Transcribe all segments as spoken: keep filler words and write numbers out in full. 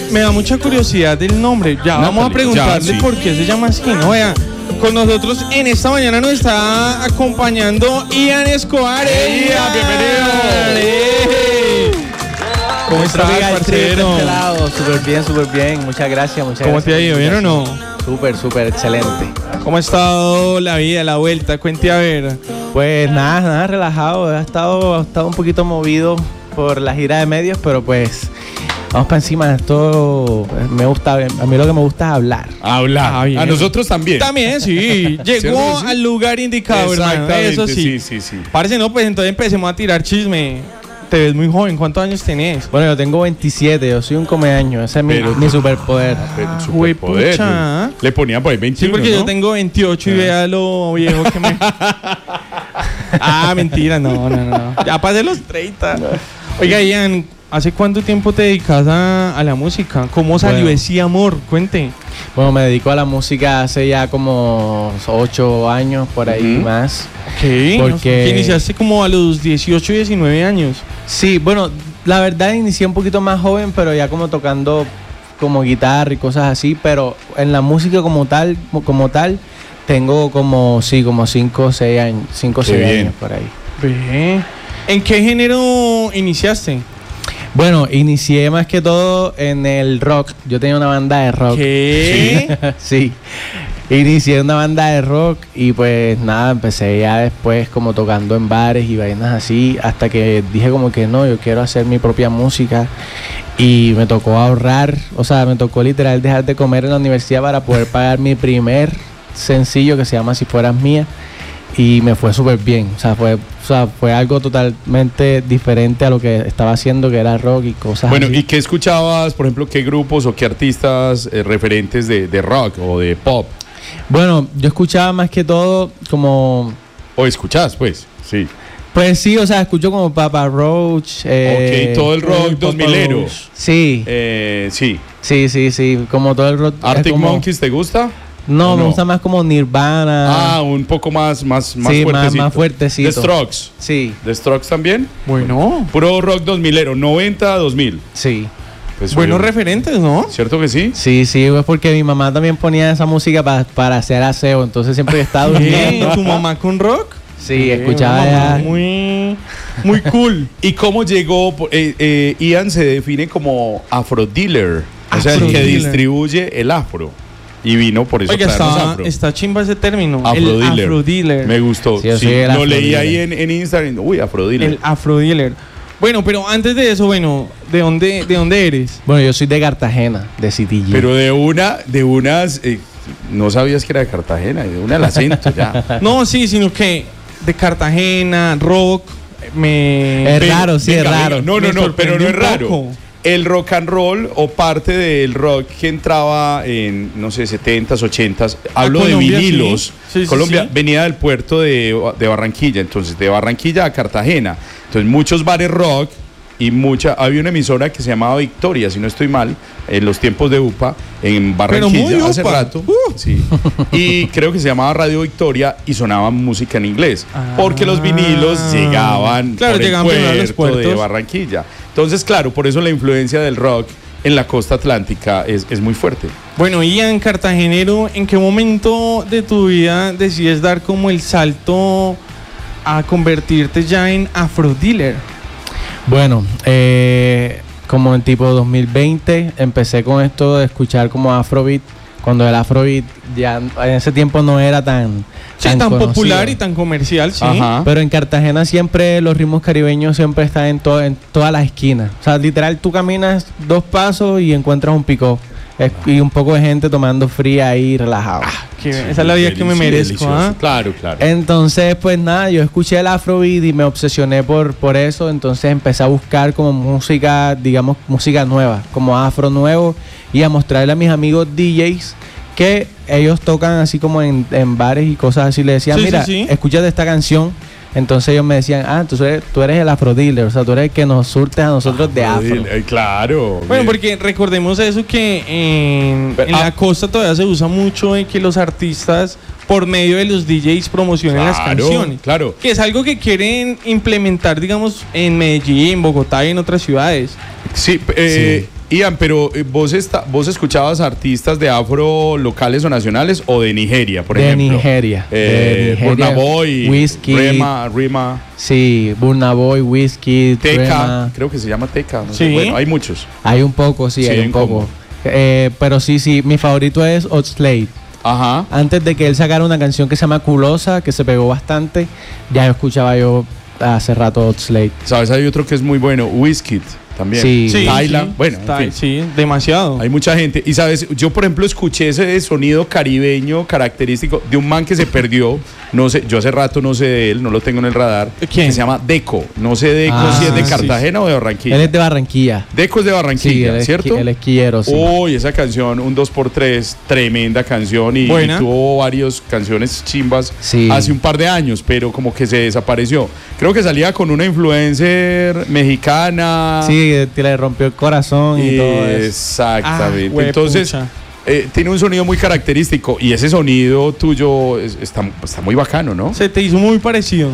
me da mucha curiosidad el nombre. Ya Natalie, vamos a preguntarle ya, sí. por qué se llama así, ¿no? Vea, con nosotros en esta mañana nos está acompañando Ian Escobar. ¡Hey, Ian, bienvenido! ¡Hey! ¿Cómo estás, parcero? Súper bien, súper bien. Muchas gracias, muchas ¿Cómo gracias. te ha ido? ¿Bien o no? Súper, súper excelente. ¿Cómo ha estado la vida, la vuelta? Cuente a ver. Pues nada, nada, relajado. He estado, he estado un poquito movido por la gira de medios, pero pues vamos para encima. Esto me gusta, a mí lo que me gusta es hablar. Hablar. Ah, bien. A nosotros también. También, sí. Llegó ¿Cierto que sí? al lugar indicado, hermano. Exactamente, Eso sí. sí, sí, sí. Parce, no, pues entonces empecemos a tirar chisme. Te ves muy joven. ¿Cuántos años tenés? Bueno, yo tengo veintisiete, yo soy un comeaño. Ese es mi, Pero- mi superpoder. Pero Ah, superpoder. huepucha. Le ponían por ahí Sí, veintiuno, porque ¿no? yo tengo veintiocho y vea lo viejo que me... Ah, mentira, no, no, no. Ya pasé los treinta. Oiga, Ian, ¿hace cuánto tiempo te dedicas a, a la música? ¿Cómo salió Bueno. ese amor? Cuente. Bueno, me dedico a la música hace ya como ocho años, por ahí Ujú. más. ¿Qué? Porque- Que iniciaste como a los dieciocho, diecinueve años. Sí, bueno, la verdad inicié un poquito más joven, pero ya como tocando como guitarra y cosas así, pero en la música como tal, como tal, tengo como, sí, como cinco o seis años, cinco o Qué seis bien. años por ahí. Ve. ¿En qué género iniciaste? Bueno, inicié más que todo en el rock. Yo tenía una banda de rock. ¿Qué? Sí. Inicié una banda de rock y pues nada, empecé ya después como tocando en bares y vainas así, hasta que dije como que no, yo quiero hacer mi propia música y me tocó ahorrar, o sea, me tocó literal dejar de comer en la universidad para poder pagar mi primer sencillo que se llama Si Fueras Mía y me fue súper bien, o sea, fue, o sea, fue algo totalmente diferente a lo que estaba haciendo, que era rock y cosas Bueno, así. ¿y qué escuchabas, por ejemplo, qué grupos o qué artistas eh, referentes de, de rock o de pop? Bueno, yo escuchaba más que todo como... ¿O escuchás, pues? Sí. Pues sí, o sea, escucho como Papa Roach. Eh, ok, todo el rock eh, dos Papa milero. Roach. Sí, Eh, sí. sí, sí, sí, como todo el rock. es ¿Arctic como- Monkeys te gusta? No, ¿O me no? gusta más como Nirvana. Ah, un poco más, más, más Sí, más- fuertecito. más fuertecito. The Strokes. Sí, ¿The Strokes también? Bueno, Puro rock dos milero, noventa a dos mil. sí. Pues, buenos obvio. referentes, ¿no? ¿Cierto que sí? Sí, sí, es porque mi mamá también ponía esa música pa- para hacer aseo, entonces siempre que estaba ¿Qué? durmiendo. ¿Tu mamá con rock? Sí, Eh, escuchaba una mamá ya- muy, muy cool. ¿Y cómo llegó? Eh, eh, Ian se define como afrodealer, o sea, el que Afrodealer. distribuye el afro. Y vino por eso Oiga, traernos está, afro. está chimba ese término. El Afrodealer. afrodealer. Me gustó. Sí, yo Sí, soy el lo leí afrodealer. ahí en, en Instagram. Uy, afrodealer. El afrodealer. Bueno, pero antes de eso, bueno, ¿de dónde, de dónde eres? Bueno, yo soy de Cartagena, de City G. Pero de una, de unas, eh, no sabías que era de Cartagena, de una el acento ya. No, sí, sino que de Cartagena, rock, me... Es Pero, raro, sí, venga, es raro. venga, No, Me no, no, pero no sorprendió es un raro. poco. El rock and roll o parte del rock que entraba en, no sé, setentas, ochentas, hablo de Colombia, vinilos. sí. Sí, sí, Colombia sí. venía del puerto de, de Barranquilla, entonces de Barranquilla a Cartagena. Entonces muchos bares rock y mucha, había una emisora que se llamaba Victoria, si no estoy mal, en los tiempos de UPA, en Barranquilla, muy hace UPA. rato. Uh. Sí. Y creo que se llamaba Radio Victoria y sonaba música en inglés, porque los vinilos Ah. llegaban Claro, por llegaban el primero a los puerto de puertos. Barranquilla. Entonces, claro, por eso la influencia del rock en la costa atlántica es, es muy fuerte. Bueno, Ian, cartagenero, ¿en qué momento de tu vida decides dar como el salto a convertirte ya en afrodealer? Bueno, eh, como en tipo dos mil veinte empecé con esto de escuchar como Afrobeat, cuando el Afrobeat ya en ese tiempo no era tan, Sí, tan, conocido. popular y tan comercial, sí. Ajá. Pero en Cartagena siempre los ritmos caribeños siempre están en, to- en todas las esquinas. O sea, literal tú caminas dos pasos y encuentras un pico. Es- y un poco de gente tomando fría ahí relajado. Que esa es la vida que me Sí, merezco, delicioso. ¿ah? Claro, claro. Entonces, pues nada, yo escuché el Afrobeat y me obsesioné por, por eso. Entonces empecé a buscar como música, digamos, música nueva, como afro nuevo, y a mostrarle a mis amigos D Js que ellos tocan así como en, en bares y cosas así. Le decían, Sí, mira, sí, sí. escúchate esta canción. Entonces ellos me decían, ah, tú eres, tú eres el afrodealer, o sea, tú eres el que nos surtes a nosotros de afro. Eh, Claro. Bueno, bien. porque recordemos eso que en, Pero, en ah. la costa todavía se usa mucho de que los artistas por medio de los D Js promocionen las Claro, canciones. claro. Que es algo que quieren implementar, digamos, en Medellín, Bogotá y en otras ciudades. Sí, eh, Ian, pero eh, vos está, vos escuchabas artistas de afro locales o nacionales o de Nigeria, por de ejemplo. Nigeria, Eh, de Nigeria. Burna Boy, Wizkid. Rema, Rima, Sí, Burna Boy, Wizkid, Teca, Rema. creo que se llama Teca. No Sí. sé. Bueno, hay muchos. Hay un poco, sí, Sí, hay en un poco. combo. Eh, pero sí, sí, mi favorito es Oxlade. Ajá. Antes de que él sacara una canción que se llama Culosa, que se pegó bastante, ya yo escuchaba yo hace rato Oxlade. ¿Sabes? Hay otro que es muy bueno, Wizkid también. Sí. Sí, Tyla, sí, bueno, en Ty- fin. sí, demasiado. Hay mucha gente. Y sabes, yo por ejemplo escuché ese sonido caribeño característico de un man que se perdió. No sé, yo hace rato no sé de él, no lo tengo en el radar. ¿Quién? Que se llama Deco. No sé Deco Ah, si es de sí, Cartagena o de Barranquilla. Él es de Barranquilla. Deco es de Sí, Barranquilla, él es, ¿cierto? él es quillero, sí. Uy, esa canción, un dos por tres, tremenda canción y, Buena. y tuvo varias canciones chimbas Sí. hace un par de años, pero como que se desapareció. Creo que salía con una influencer mexicana. Sí, que le rompió el corazón y, Y todo eso. exactamente. Ah, Entonces, huepucha. eh, tiene un sonido muy característico y ese sonido tuyo es- está, está muy bacano, ¿no? Se te hizo muy parecido.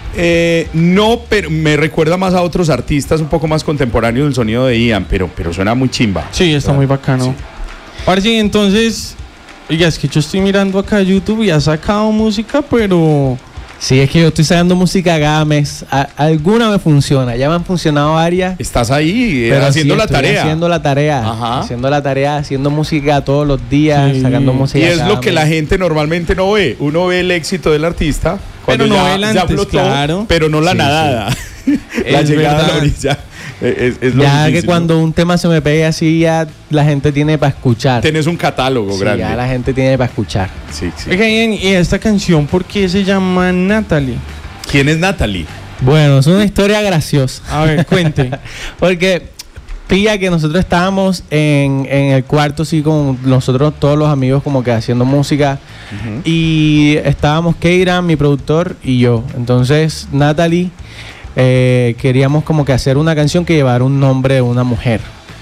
Eh, no, pero me recuerda más a otros artistas un poco más contemporáneos del sonido de Ian, pero, pero suena muy chimba. Sí, está muy bacano. Sí. Parce, entonces, oiga, es que yo estoy mirando acá YouTube y ha sacado música, pero Sí, es que yo estoy sacando música cada mes. A- alguna me funciona, ya me han funcionado varias. Estás ahí eh, Pero haciendo sí, la estoy tarea. Haciendo la tarea. Ajá. Haciendo la tarea, haciendo música todos los días, Sí. sacando música. Y es cada lo que mes. la gente normalmente no ve. Uno ve el éxito del artista cuando Pero no ya, ve el ya antes, flotó, claro. pero no la Sí, nadada. la Es llegada a la verdad. orilla. Eh, Es, es lo Ya difícil, que cuando ¿no? un tema se me pegue así, ya la gente tiene para escuchar. Tenés un catálogo Sí, grande. ya la gente tiene para escuchar. Sí, sí. oiga, Ian, y esta canción, ¿por qué se llama Natalie? ¿Quién es Natalie? Bueno, es una historia graciosa. A ver, cuente. Porque pilla que nosotros estábamos en, en el cuarto, así con nosotros todos los amigos como que haciendo música. Y estábamos Keiran, mi productor, y yo. Entonces, Natalie, eh, queríamos como que hacer una canción que llevara un nombre de una mujer.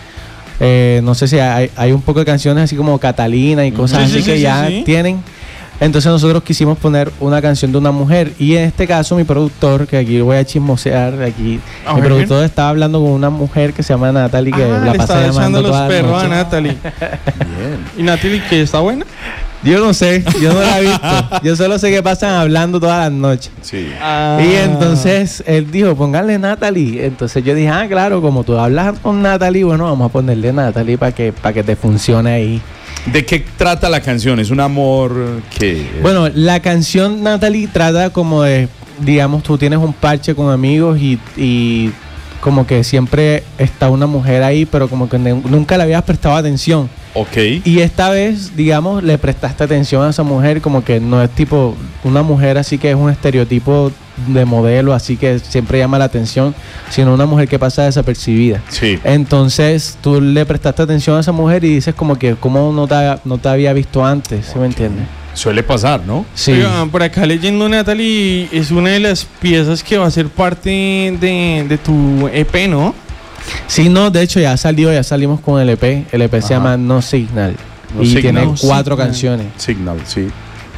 Eh, no sé si hay, hay un poco de canciones así como Catalina y cosas Sí, así sí, que sí, ya sí, sí. tienen. Entonces nosotros quisimos poner una canción de una mujer y en este caso mi productor, que aquí voy a chismosear, aquí A mi ver. productor estaba hablando con una mujer que se llama Natalie, que Ah, la le pasa estaba echando llamando los toda la perros a noche. Natalie. Bien. ¿Y Natalie qué? ¿Está buena? Yo no sé, yo no la he visto. Yo solo sé que pasan hablando todas las noches. Sí. Ah. Y entonces él dijo, pónganle Natalie. Entonces yo dije, ah, claro, como tú hablas con Natalie, bueno, vamos a ponerle Natalie para que, para que te funcione ahí. ¿De qué trata la canción? ¿Es un amor que...? Bueno, la canción Natalie trata como de, digamos, tú tienes un parche con amigos y, y como que siempre está una mujer ahí, pero como que ne- nunca le habías prestado atención. Ok. Y esta vez, digamos, le prestaste atención a esa mujer, como que no es tipo una mujer así que es un estereotipo de modelo, así que siempre llama la atención, sino una mujer que pasa desapercibida. Sí. Entonces tú le prestaste atención a esa mujer y dices como que cómo no te, no te había visto antes, ¿sí me entiendes? Suele pasar, ¿no? Sí. Oiga, por acá leyendo Natalie es una de las piezas que va a ser parte de, de tu E P, ¿no? Sí, no, de hecho ya salió, ya salimos con el E P. El E P se Ajá. llama No Signal. No y Signal. tiene No cuatro Signal. canciones. Signal, sí.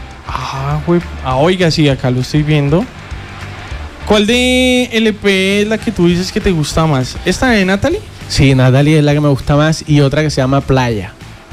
Ah, güey. Ah, oiga, sí, acá lo estoy viendo. ¿Cuál de L P es la que tú dices que te gusta más? ¿Esta de Natalie? Sí, Natalie es la que me gusta más y otra que se llama Playa.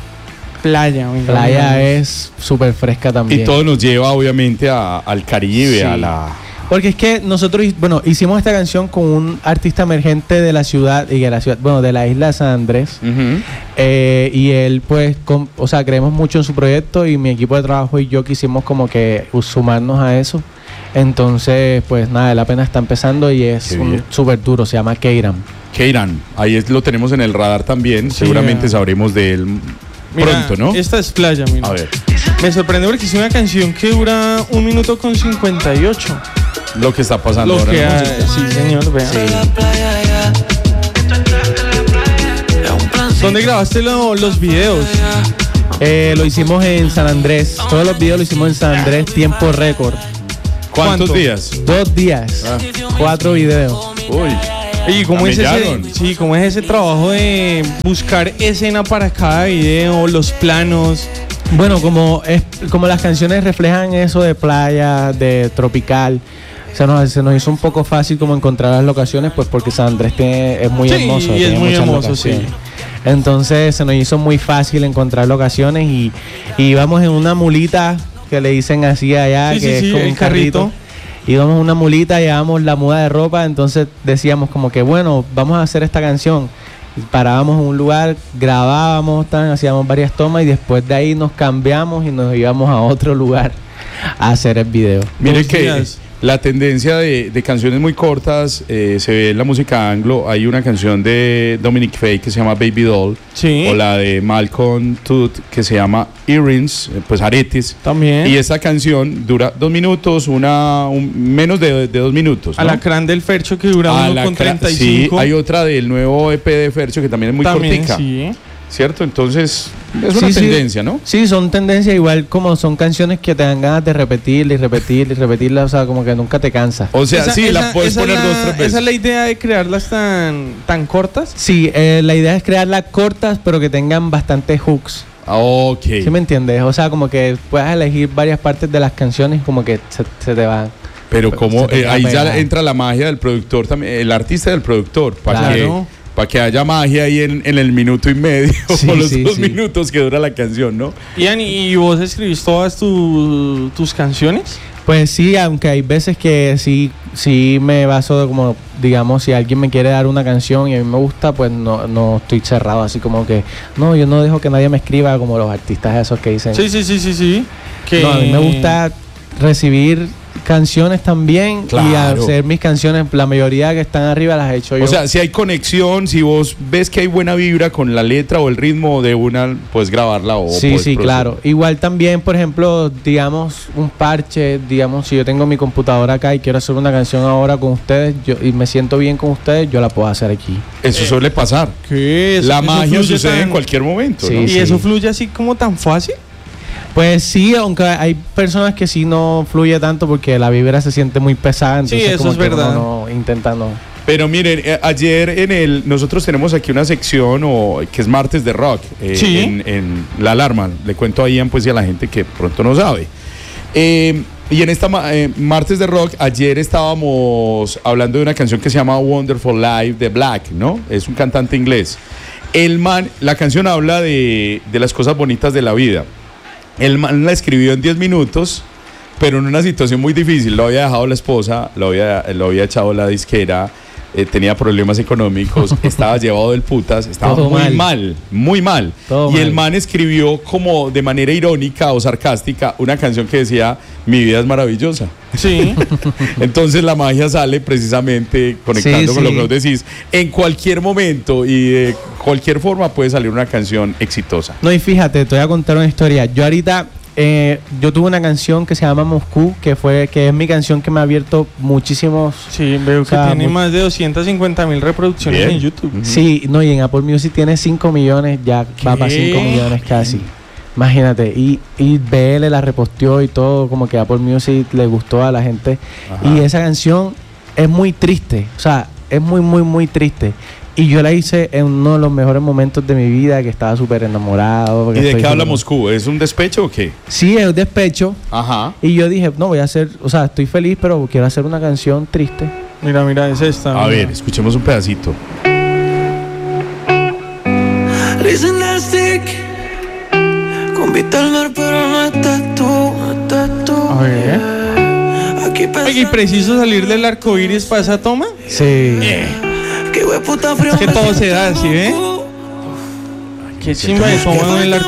Playa, oiga. Playa oiga. es súper fresca también. Y todo nos lleva obviamente a- al Caribe, Sí. a la... Porque es que nosotros, bueno, hicimos esta canción con un artista emergente de la ciudad, y de la ciudad, bueno, de la isla de San Andrés. Ujú. Eh, y él, pues, com- o sea, creemos mucho en su proyecto y mi equipo de trabajo y yo quisimos como que uh, sumarnos a eso. Entonces, pues nada, él apenas está empezando y es Qué un bien. súper duro, se llama Keiran. Keiran, ahí es- lo tenemos en el radar también. Sí, Seguramente ah. sabremos de él Mira, pronto, ¿no? Esta es Playa, mira. A ver, Me sorprende porque es una canción que dura un minuto con cincuenta y ocho. lo que está pasando Lo ahora. que en la ha- música. sí, señor, vea. ¿Dónde grabaste lo- los videos? Eh, lo hicimos en San Andrés, todos los videos lo hicimos en San Andrés, tiempo récord. ¿Cuántos ¿Cuánto? días? Dos días, Ah. cuatro videos. Uy, ¿Y cómo es, ese, Camellaron. sí, cómo es ese trabajo de buscar escena para cada video, los planos? Bueno, como es como las canciones reflejan eso de playa, de tropical, se nos, se nos hizo un poco fácil como encontrar las locaciones, pues porque San Andrés tiene- es muy Sí, hermoso. y es tiene muy muchas hermoso, locaciones. sí. Entonces se nos hizo muy fácil encontrar locaciones y, y íbamos en una mulita que le dicen así allá, Sí, que sí, es sí, como el un carrito. carrito. Íbamos en una mulita, llevábamos la muda de ropa, entonces decíamos como que bueno, vamos a hacer esta canción. Parábamos en un lugar, grabábamos, tan, hacíamos varias tomas y después de ahí nos cambiamos y nos íbamos a otro lugar a hacer el video. Mire Dos que días. la tendencia de, de canciones muy cortas eh, se ve en la música anglo. Hay una canción de Dominic Fay que se llama Baby Doll, Sí. o la de Malcolm Tooth que se llama Earrings, eh, pues aretes. También. Y esta canción dura dos minutos, una un- menos de, de dos minutos. ¿no? Alacrán del Fercho que dura uno Alacrán- con treinta y Sí, cinco. hay otra del nuevo E P de Fercho que también es muy También, cortica, sí. ¿cierto? Entonces es una Sí, sí. tendencia, ¿no? Sí, son tendencias igual como son canciones que te dan ganas de repetirla y repetirla y repetirla, o sea, como que nunca te cansa. O sea, sí, la puedes esa poner es la- dos, tres veces. Esa es la idea de crearlas tan, tan cortas. Sí, eh, la idea es crearlas cortas pero que tengan bastantes hooks. Ah, ok. ¿Sí me entiendes? O sea, como que puedas elegir varias partes de las canciones y como que se, se te van. Pero como Se te eh, queda ahí ya pegada. entra la magia del productor también, el artista del productor, para Claro. que para que haya magia ahí en, en el minuto y medio Sí, o los sí, dos sí. minutos que dura la canción, ¿no? Ian, ¿y vos escribís todas tu- tus canciones? Pues sí, aunque hay veces que sí, sí me baso de como, digamos, si alguien me quiere dar una canción y a mí me gusta, pues no, no estoy cerrado, así como que, no, yo no dejo que nadie me escriba como los artistas esos que dicen. Sí, sí, sí, sí, sí. Que... No, a mí me gusta recibir canciones también y Claro. hacer mis canciones, la mayoría que están arriba las he hecho yo. O sea, si hay conexión, si vos ves que hay buena vibra con la letra o el ritmo de una, puedes grabarla o sí, puedes sí, producir. claro. Igual también, por ejemplo, digamos, un parche, digamos, si yo tengo mi computadora acá y quiero hacer una canción ahora con ustedes yo, y me siento bien con ustedes, yo la puedo hacer aquí. Eso suele pasar. ¿Qué? Eso- La eso magia fluye sucede tan- en cualquier momento, Sí, ¿no? ¿Y sí. eso fluye así como tan fácil? Pues sí, aunque hay personas que sí no fluye tanto porque la vibra se siente muy pesada, entonces eso como es que uno verdad. no intenta no. Pero miren, eh, ayer en el nosotros tenemos aquí una sección o, que es martes de rock eh, Sí. en, en La Alarma. Le cuento a Ian pues y a la gente que pronto no sabe. Eh, y en esta ma- eh, martes de rock ayer estábamos hablando de una canción que se llama Wonderful Life de Black, ¿no? Es un cantante inglés. El man, la canción habla de, de las cosas bonitas de la vida. El man la escribió en diez minutos, pero en una situación muy difícil. Lo había dejado la esposa, lo había, lo había echado la disquera, eh, tenía problemas económicos, estaba llevado del putas, estaba Todo muy mal. mal. muy mal. Todo y el mal. man escribió como de manera irónica o sarcástica una canción que decía, mi vida es maravillosa. Sí. Entonces la magia sale precisamente conectando Sí, con lo sí. que vos decís. En cualquier momento y de cualquier forma puede salir una canción exitosa. No, y fíjate, te voy a contar una historia. Yo ahorita, eh, yo tuve una canción que se llama Moscú, que fue, que es mi canción que me ha abierto muchísimos. Sí, veo O sea, que tiene muy- más de doscientas cincuenta mil reproducciones Bien. en YouTube. Ujú. Sí, no, y en Apple Music tiene cinco millones, ya va ¿Qué? para cinco millones casi. Imagínate, y, y B L la reposteó y todo, como que Apple Music le gustó a la gente. Ajá. Y esa canción es muy triste, o sea, es muy, muy, muy triste. Y yo la hice en uno de los mejores momentos de mi vida, que estaba súper enamorado. ¿Y que de estoy qué habla súper- Moscú? ¿Es un despecho o qué? Sí, es despecho. Ajá. Y yo dije, no, voy a hacer, o sea, estoy feliz, pero quiero hacer una canción triste. Mira, mira, es esta. A mira. ver, escuchemos un pedacito. Listen that stick con vista al mar, pero no estás tú, no estás tú. A ver. Aquí Oye, ¿y pensando preciso salir del arco iris para esa toma? Sí. que hueputa frío. Es que me todo se da, siento ¿sí ve? loco. Qué chimba de toma en el arco